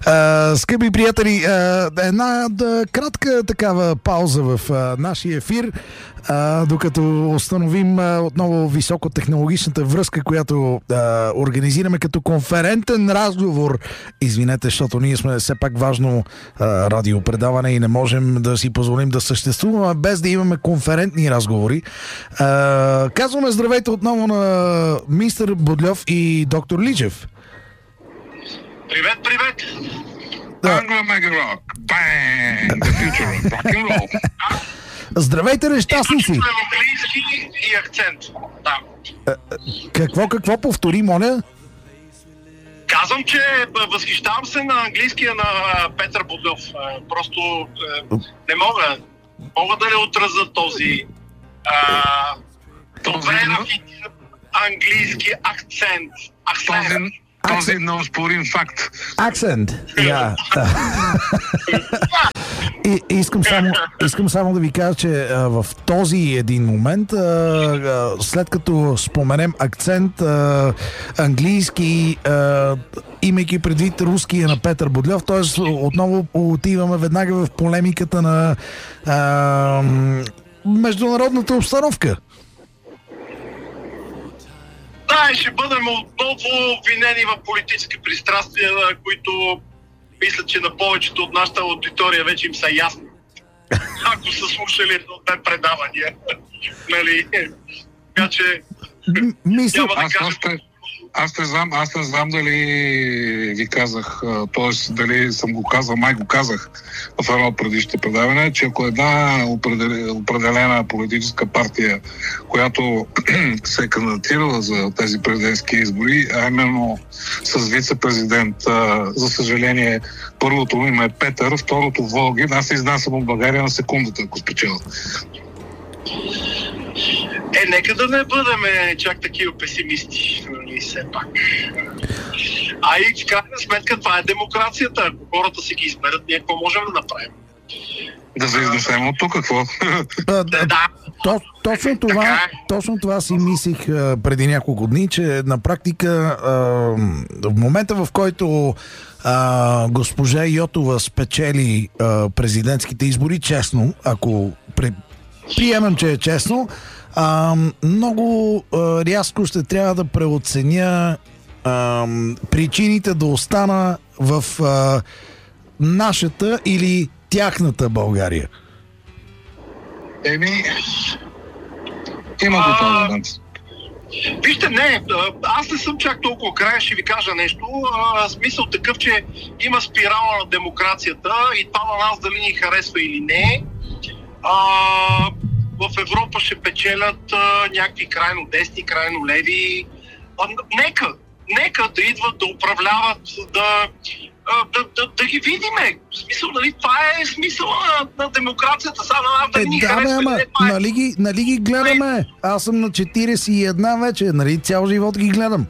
Скъпи приятели, една кратка такава пауза в нашия ефир, докато установим отново високотехнологичната връзка, която организираме като конферентен разговор. Извинете, защото ние сме все пак важно радиопредаване и не можем да си позволим да съществуваме без да имаме конферентни разговори. Казваме здравейте отново на мистер Будльов и доктор Личев. Привет, привет! Anglo Mega Rock. Bang! The future of rock and roll. Здравейте, нещастници! Английски и акцент. Да. Какво повтори, моля? Казвам, че възхищавам се на английския на Петър Будльов. Просто не мога да не отразя този добре рафиниран английски акцент. Този неоспорим факт. Акцент. Искам само да ви кажа, че в този един момент, след като споменем акцент, английски, имайки предвид руския на Петър Будльов, т.е. отново отиваме веднага в полемиката на международната обстановка. Да, ще бъдем отново обвинени в политически пристрастия, които мисля, че на повечето от нашата аудитория вече им са ясни. Ако са слушали едно предавания. Нали? Така че няма да кажа... Аз не знам дали ви казах, т.е. дали съм го казал, май го казах в едно от предишните предавания, че ако една определена политическа партия, която се е кандидатирала за тези президентски избори, а именно с вице-президент, за съжаление, първото име е Петър, второто Волгин, аз се изнасям от България на секундата, ако спечеля. Нека да не бъдем чак такива песимисти, нали, все пак. А и в крайна сметка това е демокрацията. Ако хората си ги изберат, ние какво можем да направим? Да се изнесем от тук, какво? Да. Точно това си мислих преди няколко дни, че на практика в момента, в който госпожа Йотова спечели президентските избори, честно, ако приемам, че е честно, много рязко ще трябва да преоценя причините да остана в нашата или тяхната България. Има го това. Вижте, аз не съм чак толкова крайен, ще ви кажа нещо. Смисъл такъв, че има спирала на демокрацията и това на нас дали ни харесва или не. В Европа ще печелят някакви крайно десни, крайно леви. Нека да идват, да управляват, да ги видиме. В смисъл, нали, това е смисъла на демокрацията. Сега на нас да ни харесва. Нали ги гледаме? Аз съм на 41 вече, нали цял живот ги гледам.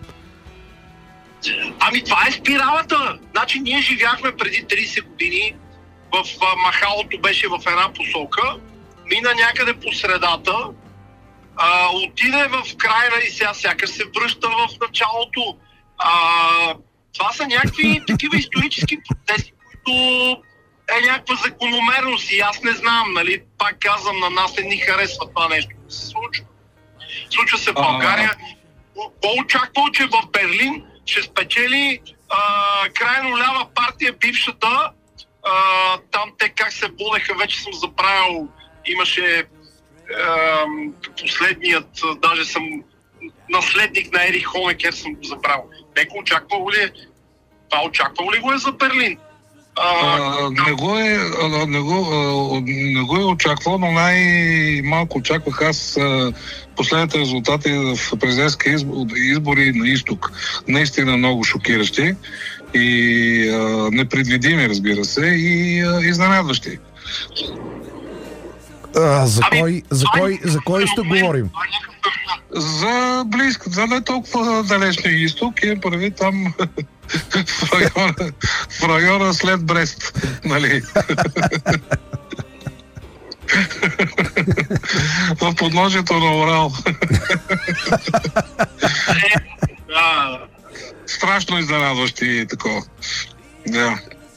Това е спиралата. Значи ние живяхме преди 30 години, в махалото беше в една посока, мина някъде по средата, отиде в крайна и сега сякаш се връща в началото. Това са някакви такива исторически процеси, които е някаква закономерност и аз не знам, нали, пак казвам, на нас не ни харесва това нещо да се случва. Случва се в България. По-очаквал, че в Берлин ще спечели крайно лява партия, бившата. Там те как се водеха, вече съм забравил. Имаше последният, даже съм наследник на Ерих Хонекер, съм го забравил. Неко очаквал ли е? Това очаквал ли го е за Берлин? Не го е очаквал, но най-малко очаквах аз последните резултати в президентски избори на изток. Наистина много шокиращи и непредвидими, разбира се, и изненадващи. За кой ще говорим? За близко, за не толкова далечния изток и прави там в района след Брест, нали? В подножието на Урал. Страшно изненадващи такова. Да.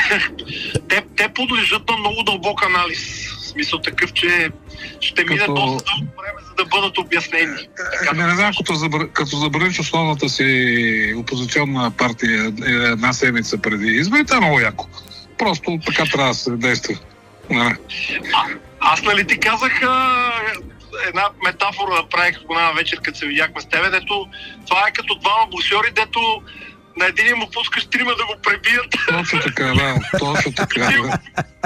те подлежат на много дълбок анализ. В смисъл такъв, че ще мине доста дълго време, за да бъдат обяснени. Не знам, като забраниш основната си опозиционна партия една седмица преди изборите, е много яко. Просто така трябва да се действа. Аз нали ти казах една метафора да правих една вечер, като се видяхме с тебе, дето това е като двама боксьори, дето на един му пускаш трима да го пребият. Точно така, да. Точно така, да.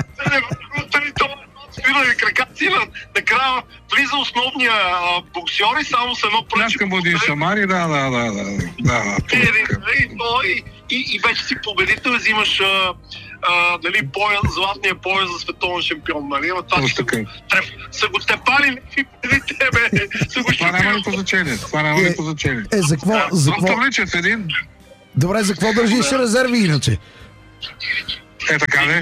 Свира кракаци, накрая влиза основния боксьор и само с едно пръче. Някакъм един шамари, да. И вече си победител, взимаш златния пояс за световен шампион. Нали? Са го тепали някакви преди тебе. Това няма никакво значение. За какво? Добре, за какво държиш резерви иначе? Така ли?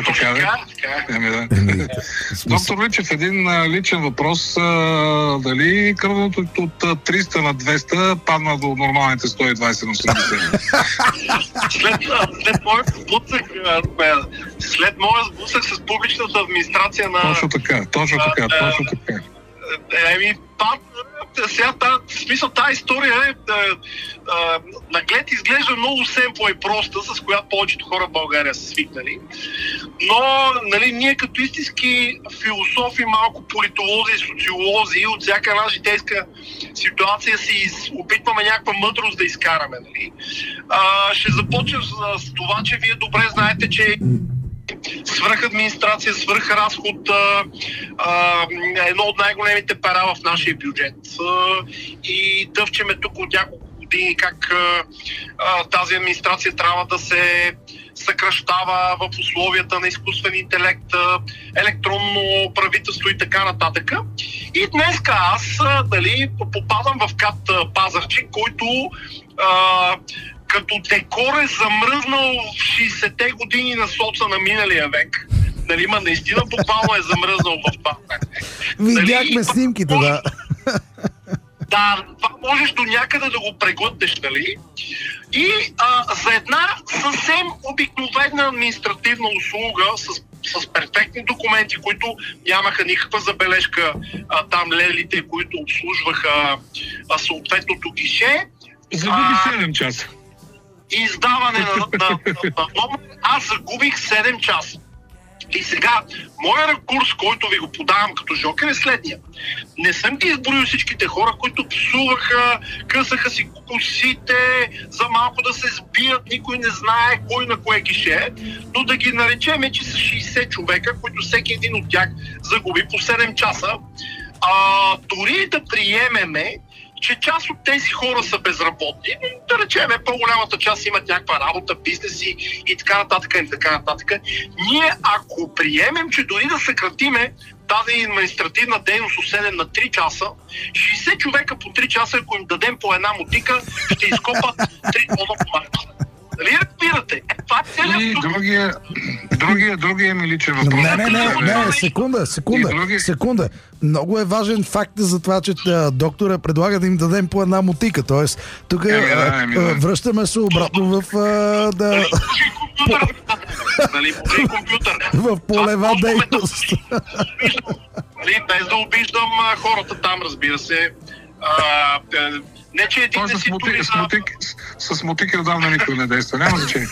Доктор Личев, един личен въпрос. Дали кръвното от 300 на 200 падна до нормалните 120 на 80? След моя сблъсък с публичната администрация на... Точно така. Сега тази история наглед изглежда много семпла и проста, с която повечето хора в България са свикнали. Но нали, ние като истински философи, малко политолози и социолози от всяка една житейска ситуация си опитваме някаква мъдрост да изкараме. Нали. Ще започнем с това, че вие добре знаете, че свръхадминистрация, свръхразход едно от най-големите пера в нашия бюджет. И дъвчеме тук от няколко години как тази администрация трябва да се съкращава в условията на изкуствен интелект, електронно правителство и така нататък. И днеска аз попадам в КАТ Пазарджик, който като декор е замръзнал в 60-те години на соца на миналия век. Нали, наистина буквално е замръзнал в това. Видяхме снимките, да. Да, това можеш до някъде да го преглътнеш, нали? И за една съвсем обикновена административна услуга с перфектни документи, които нямаха никаква забележка, там лелите, които обслужваха съответното гише. Загуби 7 часа. Издаване на номер, аз загубих 7 часа. И сега, моят рекурс, който ви го подавам като жокер, е следния. Не съм ги изборил всичките хора, които псуваха, късаха си косите, за малко да се сбият, никой не знае кой на кое гише, но да ги наречем, че са 60 човека, които всеки един от тях загуби по 7 часа. Дори да приемеме, че част от тези хора са безработни, да речем, по-голямата част имат някаква работа, бизнеси и така нататък. Ние, ако приемем, че дори да съкратиме тази административна дейност от 7 на 3 часа, 60 човека по 3 часа, ако им дадем по една мотика, ще изкопат 3 тона помарки. Нали разбирате? Това е целият... Другия ми личен въпрос. Не, секунда. Много е важен факт за това, че доктора предлага да им дадем по една мотика. Тоест, тук връщаме се обратно в... в полева дейност. Без да обиждам хората там, разбира се. Не, че един не си с мотики отдавна никой не действа. Няма значение.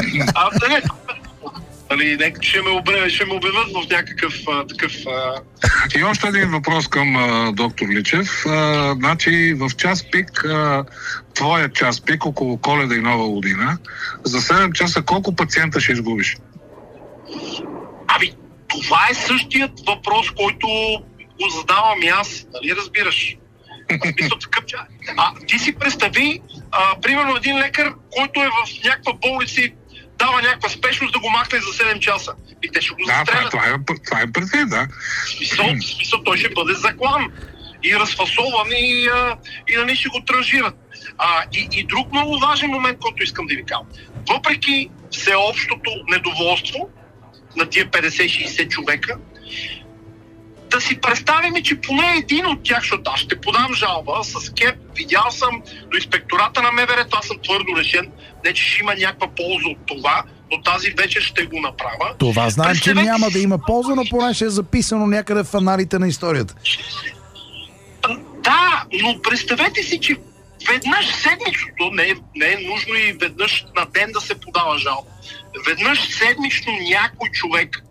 Ще ме обявят в някакъв такъв... И още един въпрос към доктор Личев. Значи в час пик, твоя час пик, около Коледа и Нова година, за 7 часа колко пациента ще изгубиш? Това е същият въпрос, който го задавам и аз. Нали разбираш? Ти си представи, примерно един лекар, който е в някаква болница и дава някаква спешност да го махне за 7 часа. И те ще го застрелят. Това е предвид, да. В смисъл, той ще бъде заклан и разфасован и нали ще го транжират. И друг много важен момент, който искам да ви кажа. Въпреки всеобщото недоволство на тия 50-60 човека, да си представим, че поне един от тях, защото аз ще подам жалба с КЕП, видял съм до инспектората на МВР, това съм твърдо решен, не че ще има някаква полза от това, до тази вечер ще го направя. Това знаем, че няма да има полза, но поне ще е записано някъде в аналите на историята. Да, но представете си, че веднъж седмично, не е нужно и веднъж на ден да се подава жалба. Веднъж седмично някой човек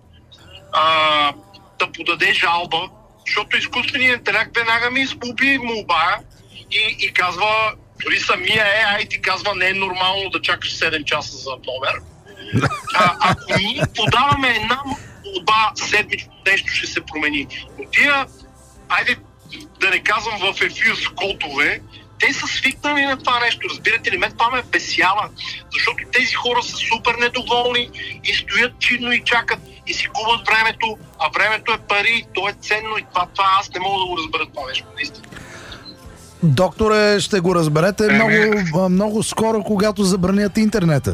да подаде жалба, защото изкуственият интелект веднага ми изгуби молба и казва, дори самия AI ти казва, не е нормално да чакаш 7 часа за номер. Ако ние подаваме една молба седмично, нещо ще се промени. Но тия, айде да не казвам в ефир с котове, те са свикнали на това нещо. Разбирате ли, мен това ме бесява, защото тези хора са супер недоволни и стоят чинно и чакат и си губят времето, а времето е пари, то е ценно и това аз не мога да го разбера това нещо, наистина. Докторе, ще го разберете много скоро, когато забранят интернета.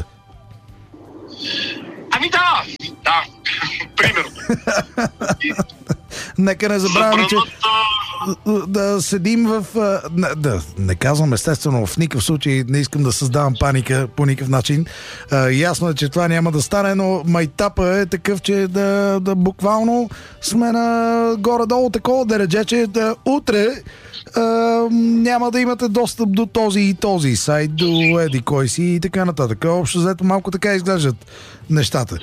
Ами да, примерно. Нека не забравяме, че да седим в... не казвам естествено, в никакъв случай не искам да създавам паника по никакъв начин. Ясно е, че това няма да стане, но майтапа е такъв, че да буквално сме на горе-долу такова дередже, че утре няма да имате достъп до този и този сайт, до еди кой си и така нататък. Общо взето малко така изглеждат нещата.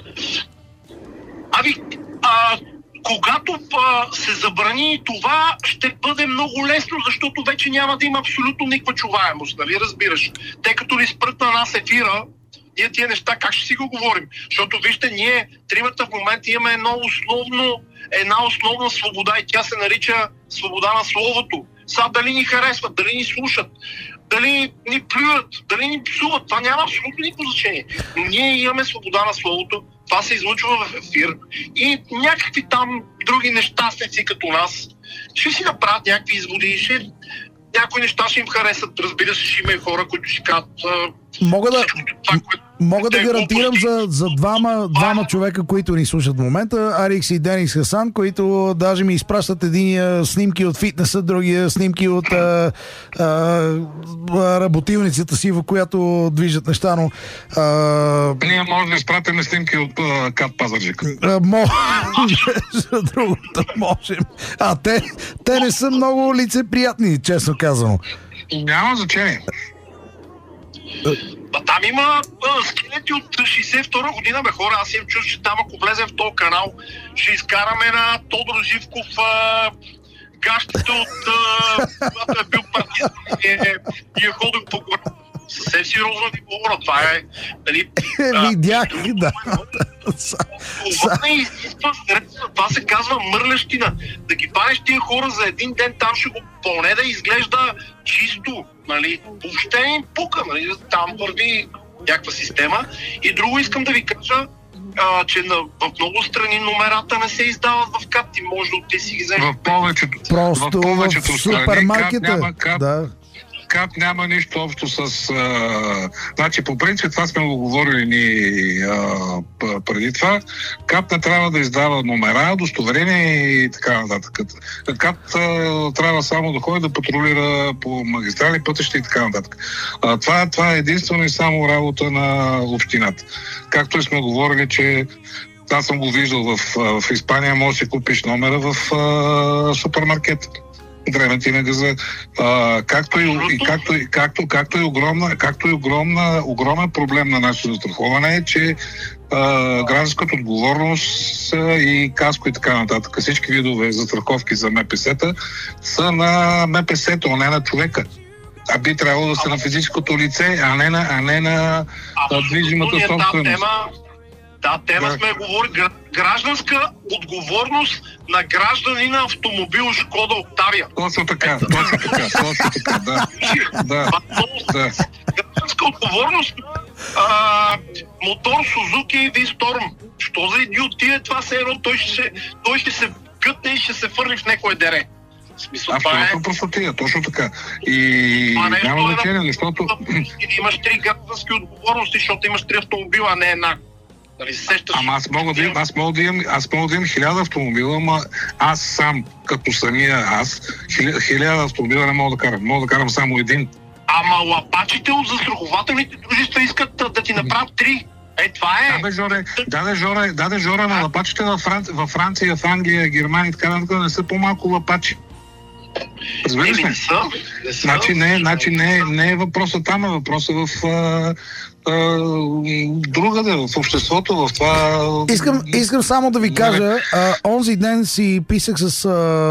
Когато се забрани това, ще бъде много лесно, защото вече няма да има абсолютно никаква чуваемост, нали разбираш? Тъй като ни спрат на нас ефира, ние тия неща как ще си го говорим? Защото вижте, ние тримата в момента имаме една основна свобода и тя се нарича свобода на словото. Сега дали ни харесват, дали ни слушат, дали ни плюят, дали ни псуват, това няма абсолютно никакво значение. Но ние имаме свобода на словото, това се излъчва в ефир и някакви там други нещастници като нас ще си направят някакви изводи, някои неща ще им харесат, разбира се, ще има и хора, които ще кажат... Мога да гарантирам за двама човека, които ни слушат в момента, Арикс и Денис Хасан, които даже ми изпращат единия снимки от фитнеса, другия снимки от работилницата си, в която движат неща, но... Ние може да изпратим снимки от Кат Пазарджик. За другото можем. Те не са много лицеприятни, честно казано. Няма значение. Там има скелети от 62 година, бе хора. Аз им чуш, че там ако влезем в този канал, ще изкараме на Тодор Живков гащите от когато е бил партист и е ходил по гора. Съвсем сериозно ви говоря. Това е... Видях, да. Това се казва мърлещина. Да ги панеш тия хора за един ден, там ще го поне да изглежда чисто. Нали? Въобще не им пука. Нали? Там върви някаква система. И друго искам да ви кажа, че в много страни номерата не се издават в КАТ. Ти може да ти си ги вземеш. В повечето супермаркета. Да. КАТ няма нищо общо с... Значи, по принцип, това сме го говорили ни преди това. КАТ не трябва да издава номера, удостоверения и така нататък. КАТ трябва само да ходи да патрулира по магистрали, пътища и така нататък. Това е единствено и само работа на общината. Както и сме говорили, че аз съм го виждал в Испания, може да си купиш номера в супермаркета. Древен на газа. Както и огромен проблем на нашето застраховане е, че гражданската отговорност и каско и така нататък, всички видове застраховки за МПС-та са на МПС-то, а не на човека. А би трябвало да са на физическото лице, а не на движимата собственост. Тема сме говорили. Гражданска отговорност на гражданина автомобил Шкода Октавия. Точно така, да. Гражданска отговорност на мотор Сузуки V-Storm. Що за идиотия е това се едно? Той ще се гътне и ще се фърли в някое дере. Абсолютно простотия, точно така. И няма значение, защото... Имаш 3 граждански отговорности, защото имаш 3 автомобила, а не една. Ама аз мога да имам 1000 автомобила, ама аз сам, като самия аз, 1000 автомобила не мога да карам. Мога да карам само един. Ама лапачите от застрахователните дружества искат да ти направят 3. Това е. Даде Жоре на лапачите във Франция, в Англия, Германия и така нататък не са по-малко лапачи. Разбираш ли? Значи не е въпросът там, е въпросът в другаде, в обществото, в това... Искам само да ви кажа, онзи ден си писах с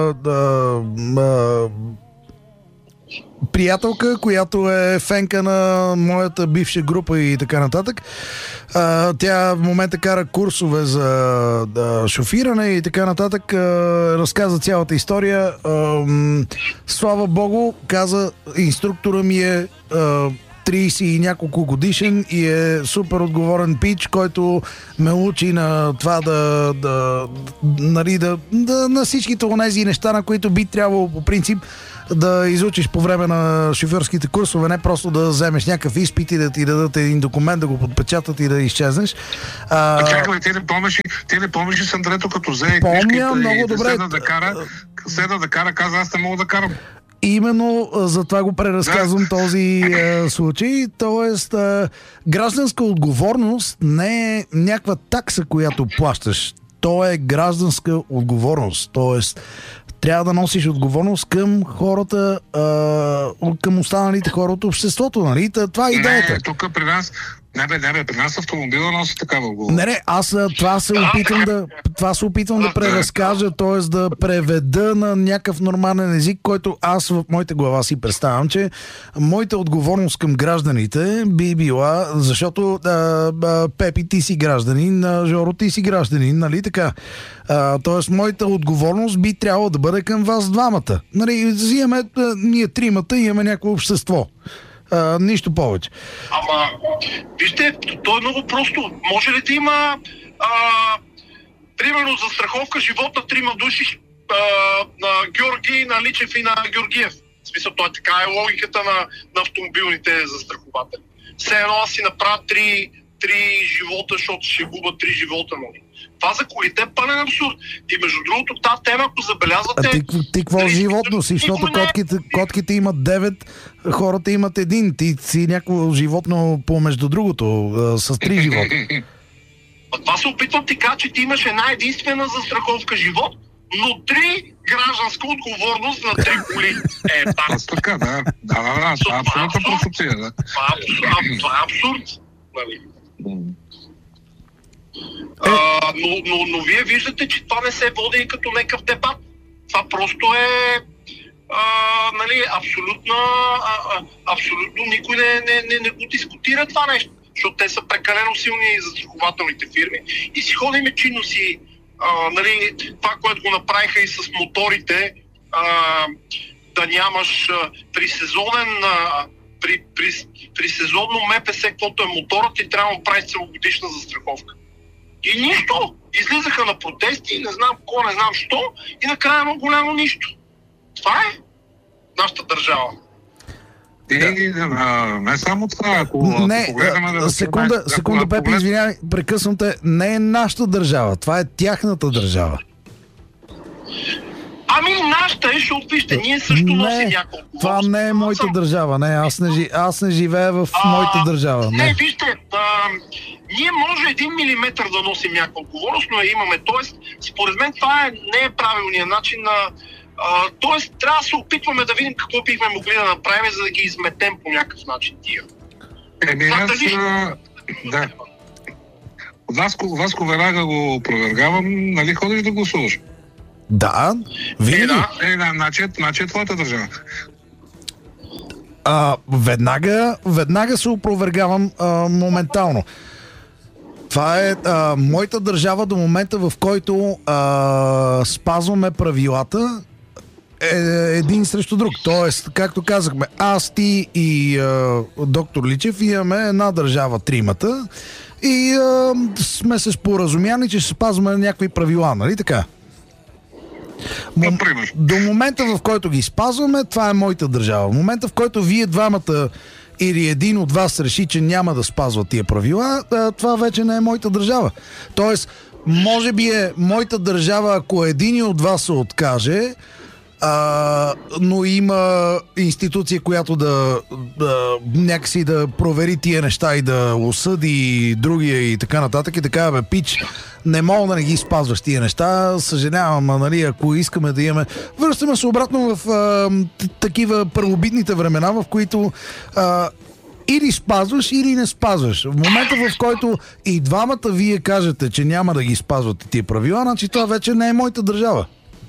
приятелка, която е фенка на моята бивша група и така нататък. Тя в момента кара курсове за шофиране и така нататък. Разказа цялата история. Слава Богу, каза, инструктора ми е 30 и няколко годишен и е супер отговорен пич, който ме учи на това на всичките онези неща, на които би трябвало по принцип да изучиш по време на шофьорските курсове, не просто да вземеш някакъв изпит и да ти дадат един документ, да го подпечатат и да изчезнеш. Чакай, ти не помниш ли с Андрето, като взе книжката много добре. Седна да кара, каза, аз не мога да карам. Именно за това го преразказвам този случай. Тоест, гражданска отговорност не е някаква такса, която плащаш. То е гражданска отговорност. Тоест, трябва да носиш отговорност към хората, към останалите хора от обществото, нали? Това е идеята. Не, тук при нас... при нас автомобила носи такава отговорност. Не, аз това се опитвам да преразкажа, т.е. да преведа на някакъв нормален език, който аз в моята глава си представям, че моята отговорност към гражданите би била, защото Пепи, ти си гражданин, Жоро, ти си гражданин, нали така? Т.е. моята отговорност би трябвало да бъде към вас двамата. Нали, ние тримата имаме някакво общество. Нищо повече. Ама, вижте, то е много просто. Може ли да има примерно за страховка живота трима души на Георги, на Личев и на Георгиев? В смисъл, това е така е логиката на автомобилните застрахователи. Все едно аз си направя три живота, защото ще губят 3 живота, нали? Това за колите е пълен абсурд. И между другото, тази тема, ако забелязвате... Ти какво животно си? Защото котките имат 9, хората имат 1. Ти си някакво животно помежду другото, с 3 живота. Това се опитвам ти кажа, че ти имаш една единствена застраховка живот, но 3 гражданска отговорност на 3 коли. Така, да. Това е абсолютно просоция, да. Това е абсурд. Нали? Но вие виждате, че това не се води и като някакъв дебат. Това просто е нали, абсолютно никой не го дискутира това нещо, защото те са прекалено силни застрахователните фирми и си ходиме чинно си нали, това, което го направиха и с моторите, да нямаш при сезонно МПС, каквото е моторът, и трябва да прави целогодишна застраховка. И нищо. Излизаха на протести, не знам кой, не знам що, и накрая има голямо нищо. Това е нашата държава. Не само това. Секунда, Пепи, извинявай, прекъсвам те. Не е нашата държава, това е тяхната държава. Ами нашата е, защото вижте, ние също носим няколко. Това не е моята държава, не, аз не живея в моята държава. Не, вижте, ние може 1 милиметър да носим някаква отговорност, но я имаме. Тоест, според мен това не е правилният начин на... Тоест, трябва да се опитваме да видим какво бихме могли да направим, за да ги изметем по някакъв начин тия. Да. Васко веднага го опровергавам, нали ходиш да гласуваш? Да, винаги. Значи е твоята държава. Веднага се опровергавам моментално. Това е моята държава до момента, в който спазваме правилата един срещу друг. Тоест, както казахме, аз, ти и доктор Личев имаме една държава, тримата, и сме се споразумяли, че ще спазваме някакви правила, нали така? До момента, в който ги спазваме, това е моята държава. В момента, в който вие двамата или един от вас реши, че няма да спазва тия правила, това вече не е моята държава. Тоест, може би е моята държава, ако един от вас се откаже, но има институция, която да някакси да провери тия неща и да осъди другия и така нататък. И така, бе, пич, не мога да не ги спазваш тия неща. Съжалявам, нали, ако искаме да имаме... Връщаме се обратно в такива първобитните времена, в които или спазваш, или не спазваш. В момента, в който и двамата вие кажете, че няма да ги спазвате тия правила, значи това вече не е моята държава.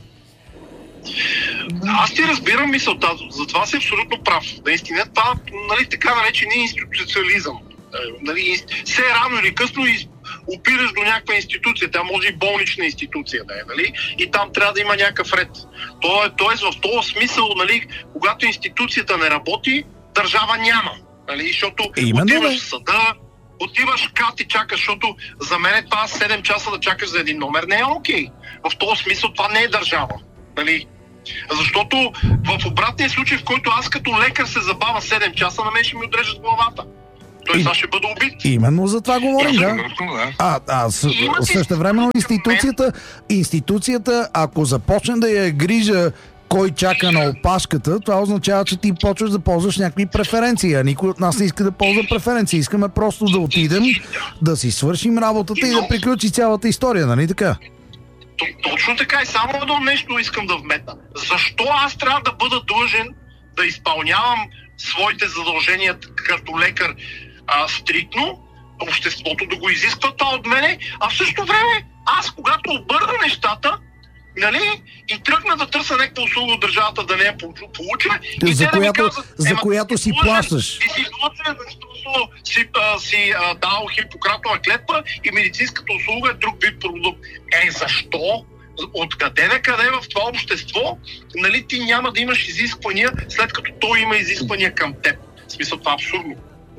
Аз ти разбирам мисълта, затова си абсолютно прав. Наистина, това, нали, така наречения институциализъм. Нали, все рано или късно опираш до някаква институция, тя може и болнична институция да е, нали? И там трябва да има някакъв ред. Тоест в този смисъл, нали, когато институцията не работи, държава няма. Нали? Защото отиваш в съда, отиваш кат и чакаш, защото за мен това 7 часа да чакаш за един номер не е окей. В този смисъл това не е държава. Нали? Защото в обратния случай, в който аз като лекар се забавя 7 часа, на мен ще ми отрежат главата. Той сега ще бъде убит. Именно за това говорим, да. Същевременно институцията, ако започне да я грижа кой чака на опашката, това означава, че ти почваш да ползваш някакви преференции, а никой от нас не иска да ползва преференции. Искаме просто да отидем, да си свършим работата и да приключи цялата история, нали така? Точно така, и само едно нещо искам да вметна. Защо аз трябва да бъда длъжен да изпълнявам своите задължения като лекар стриктно, обществото да го изисква това от мене, а в същото време аз, когато обърна нещата, нали, и тръгна да търся някаква услуга от държавата да не я получа, за която си плащаш. И си длъжен, защото си дал Хипократова клетва и медицинската услуга е друг вид продукт. Защо? Откъде на къде в това общество, нали, ти няма да имаш изисквания, след като той има изисквания към теб? В смисъл, това е абсурдно.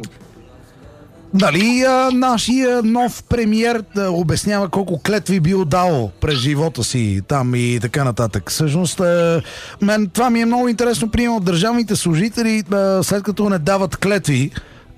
Дали нашия нов премиер да обяснява колко клетви бил дал през живота си там и така нататък. Всъщност, мен това ми е много интересно, примерно държавните служители, след като не дават клетви,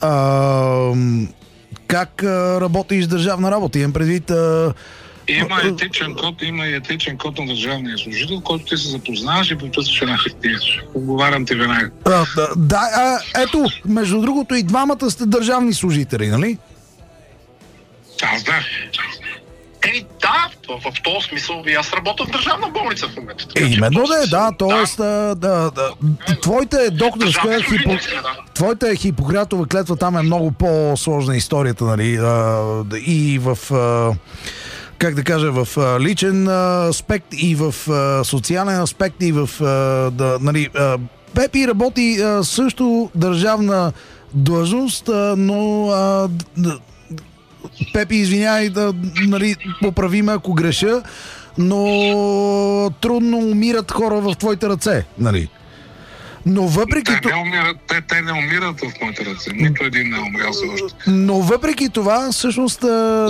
как работиш държавна работа? Имам предвид... Има и етичен код на държавния служител, който ти се запознаваш и подписваш една хартия. Отговарям ти веднага. Ето, между другото и двамата сте държавни служители, нали? Аз да. Да, в този смисъл и аз работя в държавна болница в момента. Именно твоята е докторска, твоята е Хипократова клетва, там е много по-сложна историята, нали? И в... как да кажа, в личен аспект и в социален аспект и в... нали, Пепи работи също държавна длъжност, но Пепи, извинявай, нали, поправи ме, ако греша, но трудно умират хора в твоите ръце, нали? Но въпреки това... Те не умират в моите ръце. Нито един не умрял се още. Но въпреки това, всъщност...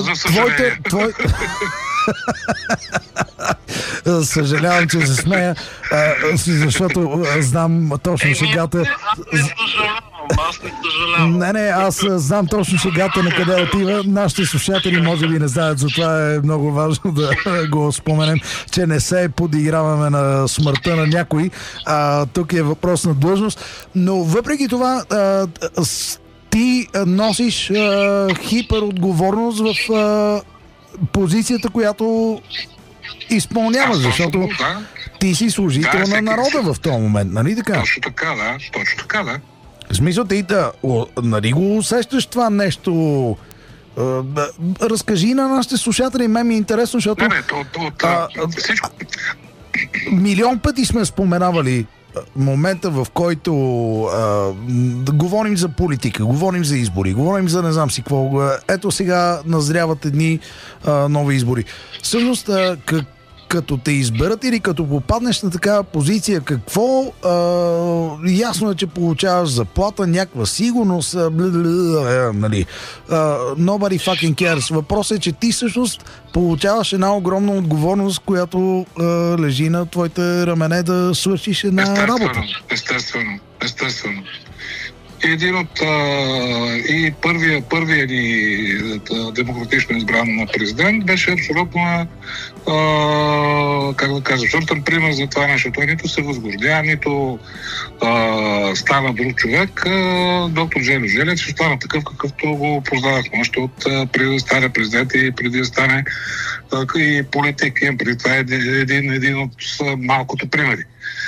Съжалявам, че се смея, защото знам точно шегата. Аз не съжалявам. Не, аз знам точно шегата на къде отива. Нашите слушатели може би не знаят, затова е много важно да го споменем, че не се подиграваме на смъртта на някой. Тук е въпрос на длъжност. Но въпреки това, ти носиш хиперотговорност в позицията, която изпълняваш, защото ти си служител на народа в този момент, нали така? Точно така, да. В смисъл, ти нали го усещаш това нещо? Разкажи на нашите слушатели, мен ми е интересно, защото всичко... милион пъти сме споменавали момента, в който говорим за политика, говорим за избори, говорим за не знам си какво. Ето сега назряват едни нови избори. Всъщност, като те изберат или като попаднеш на такава позиция, какво ясно е, че получаваш заплата, някаква сигурност, нали. Nobody fucking cares. Въпросът е, че ти всъщност получаваш една огромна отговорност, която лежи на твоите рамене да свършиш една работа. Естествено. един от и първия ни демократично избран президент беше абсолютно как да кажа, жълтен пример за това нещо. Той нито се възгордя, нито стана друг човек. Доктор Желю Желев ще стана такъв, какъвто го познавахме още от преди да стане президент и преди да стане и политик. Преди това е един от малкото примери.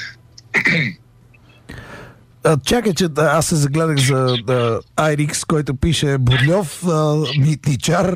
Чакай, че аз се загледах за Айрикс, който пише Бурльов, митничар.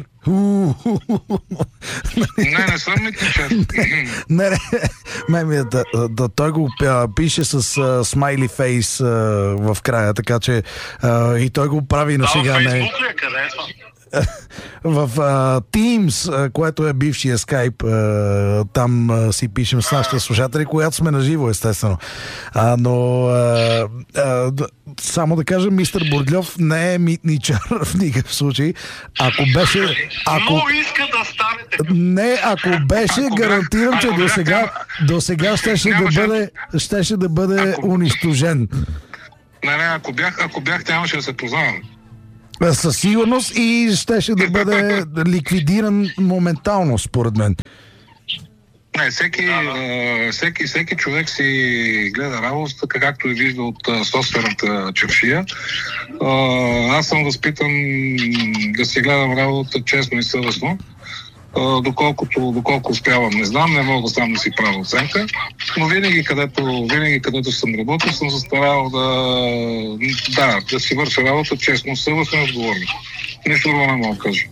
Не съм митничар. Не, той го пише с смайли фейс в края, така че и той го прави на сега. В Фейсбук ли? Къде е това? В Teams, което е бившия Skype, там си пишем с нашите слушатели, когато сме на живо, естествено. Но само да кажа, мистер Бурдльов не е митничар в никакъв случай. Ако беше... Много иска да стане такъв. Не, ако беше, гарантирам, че до сега щеше да бъде унищожен. Не, ако бях, нямаше да се познавам. Със сигурност и щеше да бъде ликвидиран моментално, според мен. Не, всеки човек си гледа работата, както и вижда от собствената чевшия. Аз съм възпитан да си гледам работата честно и съвестно. Доколко успявам, не знам, не мога сам да си правя оценка, но винаги където съм работил, съм се старал да си върша работа честно, съвестно и отговорно. Нищо друго не мога да кажа.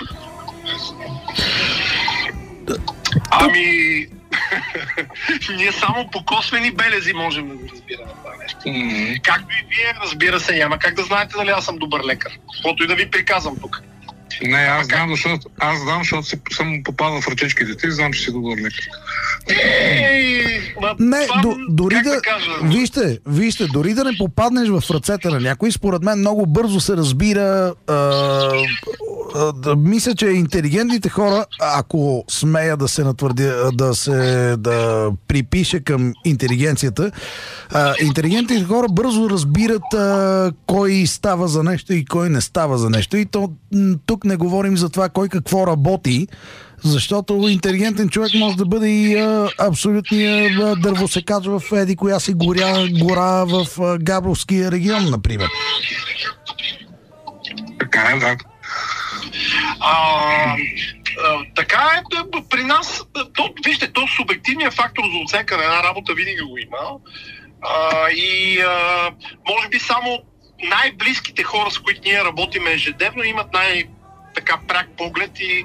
Ние само по косвени белези можем да го разбираме това нещо. Както и вие, разбира се, няма как да знаете дали аз съм добър лекар. Каквото и да ви приказвам тук. Не, аз знам, защото съм попадал в ръчичките ти, знам, че си добър лекар. Не, дори да... Вижте, дори да не попаднеш в ръцете на някой, според мен много бързо се разбира. Мисля, че интелигентните хора, ако смея да се натвърдя, да припиша към интелигенцията, интелигентните хора бързо разбират кой става за нещо и кой не става за нещо. И тук не говорим за това кой какво работи, защото интелигентен човек може да бъде и абсолютния дървосекач в еди коя си гора в Габровския регион, например. Така е, да. Така е при нас. Вижте, то субективният фактор за оценка на една работа винаги го има. Може би само най-близките хора, с които ние работим ежедневно, имат така пряк поглед и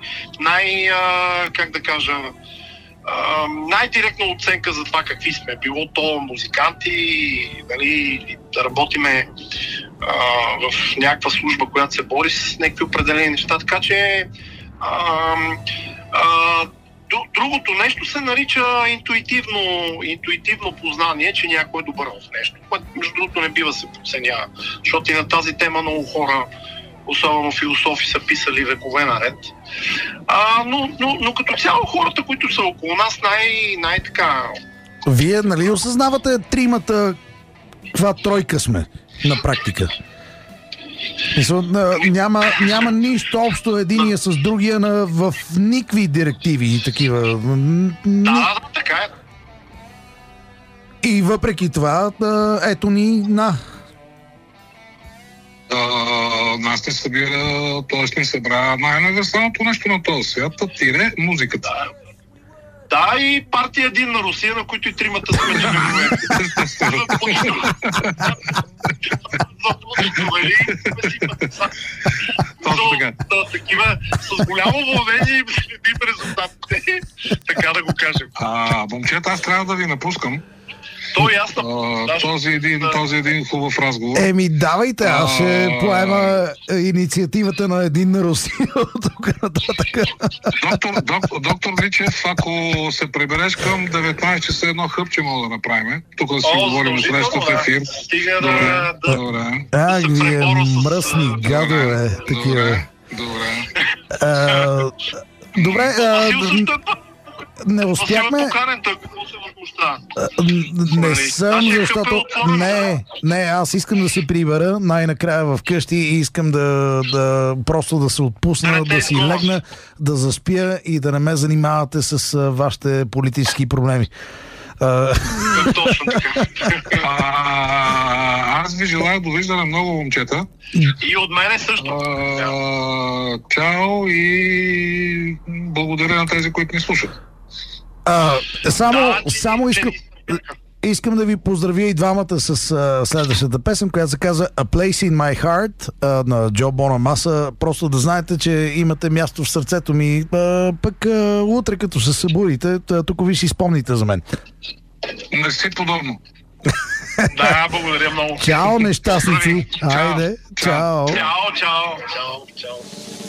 най-директна оценка за това какви сме. Било то музиканти, дали да работиме в някаква служба, която се бори с някакви определени неща. Така че другото нещо се нарича интуитивно познание, че някой е добър в нещо. Което между другото не бива се подценява, защото и на тази тема много хора, особено философи, са писали векове наред. Но като цяло хората, които са около нас, най-така... Вие, нали, осъзнавате тримата каква тройка сме на практика? Няма нищо общо единия с другия в никакви директиви и такива. Да, така е. И въпреки това, ето ни нас не събира, т.е. не събра най-универсалното нещо на този свят, музиката. Да, и партия Един на Русия, на които и тримата сме членове. Такива с голямо вълнение и следим резултатите, така да го кажем. Момчета, аз трябва да ви напускам. То е ясно. Този един хубав разговор. Давайте, аз ще поема инициативата на Един на Русия от тук нататък. Доктор Вичев, ако се прибереш към 19 часа, едно хъпче мога да направим. Тук да си говорим срещу в ефир. Стига Добре. Вие мръсни гадове, такива. Добре. Добре. не успяхме. Какво се възмущава? Не съм, защото... Не, аз искам да се прибера най-накрая в къщи и искам да просто да се отпусна, да си легна, да заспя и да не ме занимавате с вашите политически проблеми. Точно така. Аз ви желая довиждане много, момчета. И от мене също. Чао и благодаря на тези, които ни слушат. Само искам да ви поздравя и двамата с следващата песен, която се казва A Place in My Heart на Джо Бонамаса. Просто да знаете, че имате място в сърцето ми. Пък утре, като се събудите, тук ви си спомните за мен. Не си подобно. Да, благодаря много. Чао, нещастници. Айде, чао. Чао.